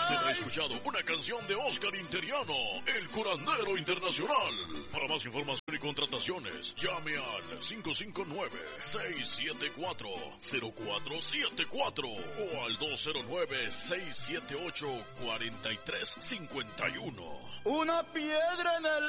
Usted ha escuchado una canción de Oscar Interiano, el curandero internacional. Para más información y contrataciones, llame al 559-674-0474 o al 209-678-4351. Una piedra en el